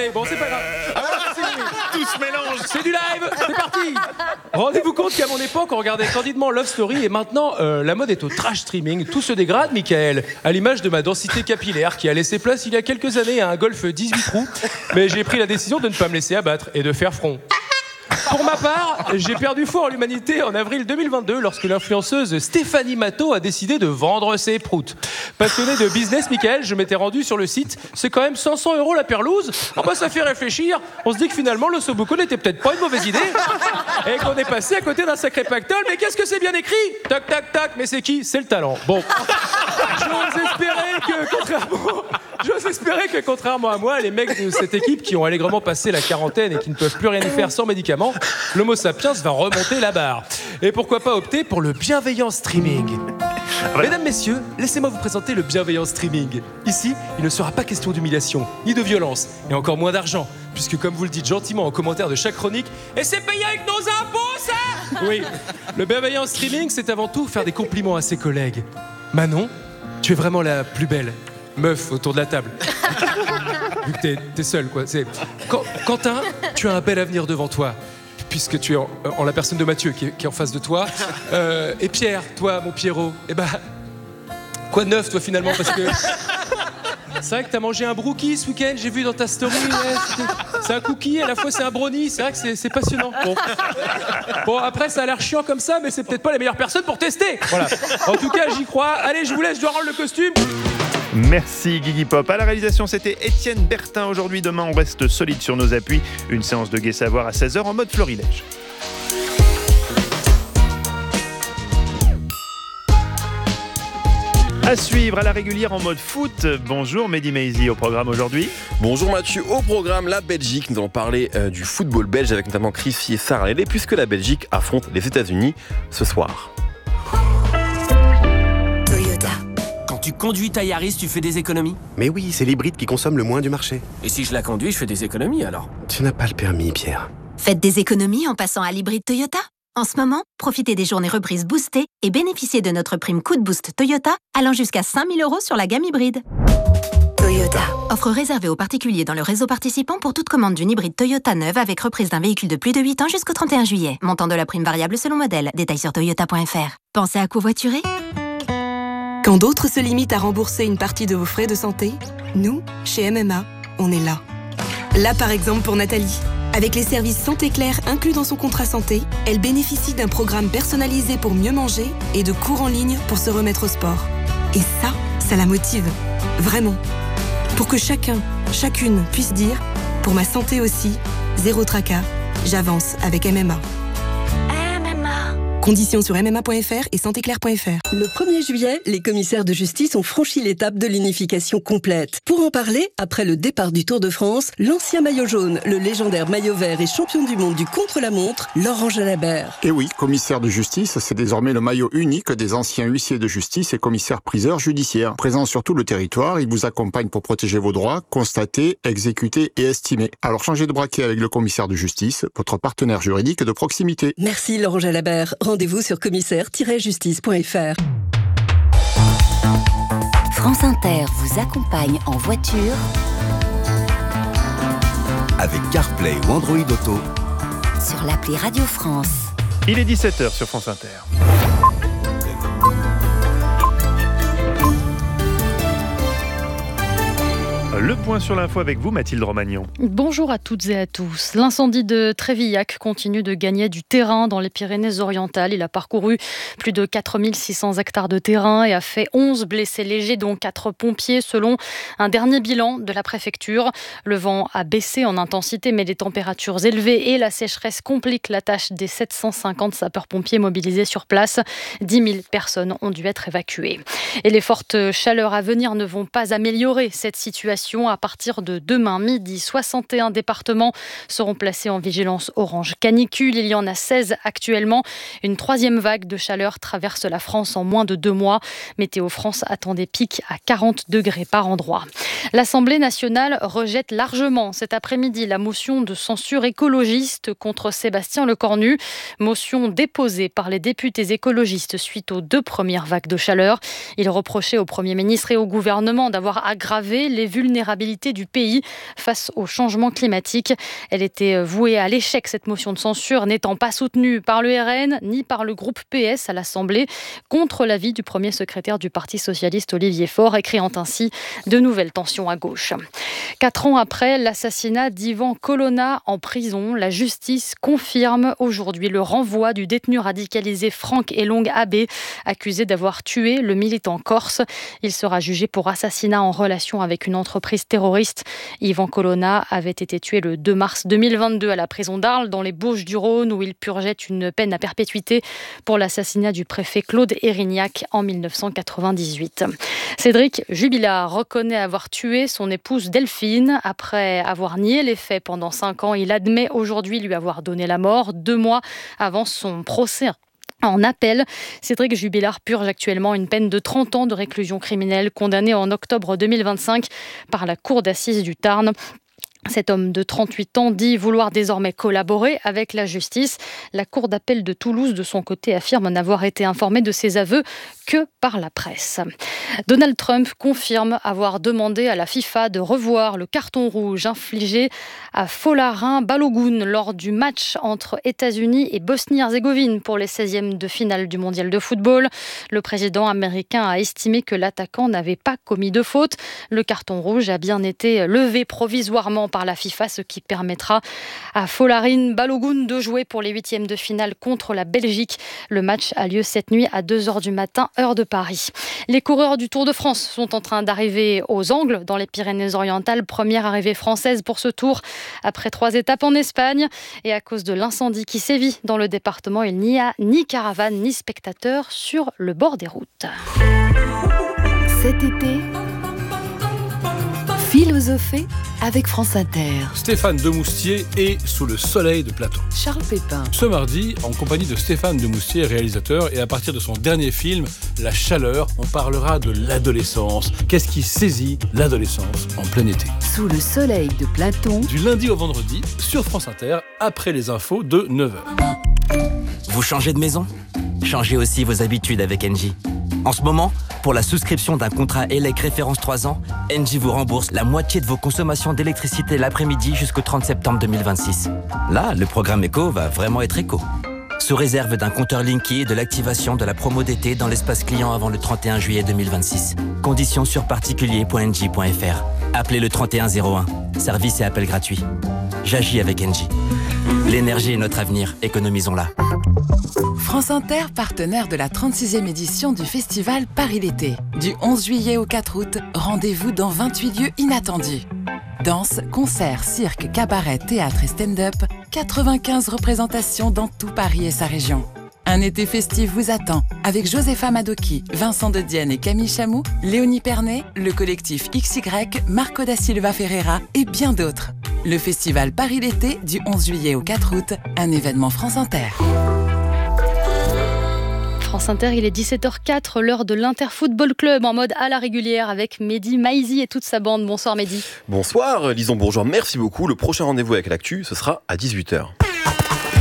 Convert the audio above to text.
Ouais, bon, c'est pas grave. Tout se mélange. C'est du live, c'est parti. Rendez-vous compte qu'à mon époque, on regardait candidement Love Story et maintenant, la mode est au trash streaming. Tout se dégrade, Michael, à l'image de ma densité capillaire qui a laissé place il y a quelques années à un Golf 18 trous. Mais j'ai pris la décision de ne pas me laisser abattre et de faire front. Pour ma part, j'ai perdu foi en l'humanité en avril 2022 lorsque l'influenceuse Stéphanie Matteau a décidé de vendre ses proutes. Passionné de business, Michael, je m'étais rendu sur le site. C'est quand même 500 € la perlouse. Oh bah ça fait réfléchir. On se dit que finalement le sobuco n'était peut-être pas une mauvaise idée et qu'on est passé à côté d'un sacré pactole. Mais qu'est-ce que c'est bien écrit? Tac tac tac. Mais c'est qui? C'est le talent. Bon. J'ose espérer que contrairement à moi, les mecs de cette équipe qui ont allègrement passé la quarantaine et qui ne peuvent plus rien y faire sans médicaments, l'Homo sapiens va remonter la barre. Et pourquoi pas opter pour le bienveillant streaming? Mesdames, messieurs, laissez-moi vous présenter le bienveillant streaming. Ici, il ne sera pas question d'humiliation, ni de violence, et encore moins d'argent, puisque comme vous le dites gentiment en commentaire de chaque chronique, et c'est payé avec nos impôts, ça! Oui, le bienveillant streaming, c'est avant tout faire des compliments à ses collègues. Manon, tu es vraiment la plus belle meuf autour de la table. Vu que t'es seule, quoi. Quentin, tu as un bel avenir devant toi, puisque tu es en la personne de Mathieu qui est en face de toi. Et Pierre, toi, mon Pierrot, quoi de neuf, toi, finalement, parce que c'est vrai que t'as mangé un brookie ce week-end, j'ai vu dans ta story. Ouais, c'est un cookie, à la fois c'est un brownie. C'est vrai que c'est passionnant. Bon, après, ça a l'air chiant comme ça, mais c'est peut-être pas les meilleures personnes pour tester. Voilà. En tout cas, j'y crois. Allez, je vous laisse, je dois rendre le costume. Merci Guigui Pop. À la réalisation, c'était Étienne Bertin. Aujourd'hui, demain, on reste solide sur nos appuis. Une séance de Gai Savoir à 16h en mode florilège. À suivre à la régulière en mode foot. Bonjour Mehdi Maizi au programme aujourd'hui. Bonjour Mathieu, au programme la Belgique. Nous allons parler du football belge avec notamment Chrissy et Sarah Lélé puisque la Belgique affronte les États-Unis ce soir. Toyota. Quand tu conduis ta Yaris, tu fais des économies? Mais oui, c'est l'hybride qui consomme le moins du marché. Et si je la conduis, je fais des économies alors? Tu n'as pas le permis, Pierre. Faites des économies en passant à l'hybride Toyota. En ce moment, profitez des journées reprises boostées et bénéficiez de notre prime Coup de Boost Toyota allant jusqu'à 5 000 € sur la gamme hybride. Toyota. Offre réservée aux particuliers dans le réseau participant pour toute commande d'une hybride Toyota neuve avec reprise d'un véhicule de plus de 8 ans jusqu'au 31 juillet. Montant de la prime variable selon modèle. Détails sur toyota.fr. Pensez à covoiturer? Quand d'autres se limitent à rembourser une partie de vos frais de santé, nous, chez MMA, on est là. Là, par exemple, pour Nathalie. Avec les services Santé Claire inclus dans son contrat santé, elle bénéficie d'un programme personnalisé pour mieux manger et de cours en ligne pour se remettre au sport. Et ça la motive. Vraiment. Pour que chacun, chacune puisse dire « Pour ma santé aussi, zéro tracas, j'avance avec MMA ». Conditions sur mma.fr et santéclair.fr. Le 1er juillet, les commissaires de justice ont franchi l'étape de l'unification complète. Pour en parler, après le départ du Tour de France, l'ancien maillot jaune, le légendaire maillot vert et champion du monde du contre-la-montre, Laurent Jalabert. Et oui, commissaire de justice, c'est désormais le maillot unique des anciens huissiers de justice et commissaires-priseurs judiciaires. Présents sur tout le territoire, ils vous accompagnent pour protéger vos droits, constater, exécuter et estimer. Alors changez de braquet avec le commissaire de justice, votre partenaire juridique de proximité. Merci Laurent Jalabert. Rendez-vous sur commissaire-justice.fr. France Inter vous accompagne en voiture avec CarPlay ou Android Auto sur l'appli Radio France. Il est 17h sur France Inter. Le point sur l'info avec vous, Mathilde Romagnon. Bonjour à toutes et à tous. L'incendie de Trévillac continue de gagner du terrain dans les Pyrénées-Orientales. Il a parcouru plus de 4600 hectares de terrain et a fait 11 blessés légers, dont 4 pompiers, selon un dernier bilan de la préfecture. Le vent a baissé en intensité, mais les températures élevées et la sécheresse compliquent la tâche des 750 sapeurs-pompiers mobilisés sur place. 10 000 personnes ont dû être évacuées. Et les fortes chaleurs à venir ne vont pas améliorer cette situation. À partir de demain midi, 61 départements seront placés en vigilance orange canicule. Il y en a 16 actuellement. Une troisième vague de chaleur traverse la France en moins de 2 mois. Météo France attend des pics à 40 degrés par endroit. L'Assemblée nationale rejette largement cet après-midi la motion de censure écologiste contre Sébastien Lecornu. Motion déposée par les députés écologistes suite aux 2 premières vagues de chaleur. Il reprochait au Premier ministre et au gouvernement d'avoir aggravé les vulnérabilités vulnérabilité du pays face au changement climatique. Elle était vouée à l'échec, cette motion de censure n'étant pas soutenue par le RN ni par le groupe PS à l'Assemblée, contre l'avis du premier secrétaire du Parti socialiste Olivier Faure, créant ainsi de nouvelles tensions à gauche. 4 ans après l'assassinat d'Ivan Colonna en prison, la justice confirme aujourd'hui le renvoi du détenu radicalisé Franck Elong Abbé, accusé d'avoir tué le militant corse. Il sera jugé pour assassinat en relation avec une entreprise terroriste. Ivan Colonna avait été tué le 2 mars 2022 à la prison d'Arles, dans les Bauges-du-Rhône, où il purgeait une peine à perpétuité pour l'assassinat du préfet Claude Érignac en 1998. Cédric Jubilard reconnaît avoir tué son épouse Delphine. Après avoir nié les faits pendant 5 ans, il admet aujourd'hui lui avoir donné la mort 2 mois avant son procès en appel. Cédric Jubilard purge actuellement une peine de 30 ans de réclusion criminelle, condamné en octobre 2025 par la cour d'assises du Tarn. Cet homme de 38 ans dit vouloir désormais collaborer avec la justice. La cour d'appel de Toulouse, de son côté, affirme n'avoir été informée de ses aveux que par la presse. Donald Trump confirme avoir demandé à la FIFA de revoir le carton rouge infligé à Folarin Balogun lors du match entre États-Unis et Bosnie-Herzégovine pour les 16e de finale du mondial de football. Le président américain a estimé que l'attaquant n'avait pas commis de faute. Le carton rouge a bien été levé provisoirement par la FIFA, ce qui permettra à Folarin Balogun de jouer pour les 8e de finale contre la Belgique. Le match a lieu cette nuit à 2h du matin, heure de Paris. Les coureurs du Tour de France sont en train d'arriver aux Angles, dans les Pyrénées-Orientales. Première arrivée française pour ce tour, après 3 étapes en Espagne. Et à cause de l'incendie qui sévit dans le département, il n'y a ni caravane ni spectateurs sur le bord des routes. Cet été, philosopher avec France Inter. Stéphane Demoustier est sous le soleil de Platon. Charles Pépin. Ce mardi, en compagnie de Stéphane Demoustier, réalisateur, et à partir de son dernier film, La Chaleur, on parlera de l'adolescence. Qu'est-ce qui saisit l'adolescence en plein été? Sous le soleil de Platon. Du lundi au vendredi, sur France Inter, après les infos de 9h. Vous changez de maison? Changez aussi vos habitudes avec Engie. En ce moment, pour la souscription d'un contrat ELEC référence 3 ans, Engie vous rembourse la moitié de vos consommations d'électricité l'après-midi jusqu'au 30 septembre 2026. Là, le programme éco va vraiment être éco. Sous réserve d'un compteur Linky et de l'activation de la promo d'été dans l'espace client avant le 31 juillet 2026. Conditions sur particulier.engie.fr. Appelez le 3101. Service et appel gratuit. J'agis avec Engie. L'énergie est notre avenir, économisons-la. France Inter, partenaire de la 36e édition du festival Paris l'été. Du 11 juillet au 4 août, rendez-vous dans 28 lieux inattendus. Danse, concerts, cirque, cabaret, théâtre et stand-up, 95 représentations dans tout Paris et sa région. Un été festif vous attend avec Josepha Madoki, Vincent de Dienne et Camille Chamou, Léonie Pernet, le collectif XY, Marco da Silva Ferreira et bien d'autres. Le festival Paris l'été du 11 juillet au 4 août, un événement France Inter. France Inter, il est 17h04, l'heure de l'Inter-Football Club en mode à la régulière avec Mehdi Maizi et toute sa bande. Bonsoir Mehdi. Bonsoir Lison Bourgeois, merci beaucoup. Le prochain rendez-vous avec l'actu, ce sera à 18h.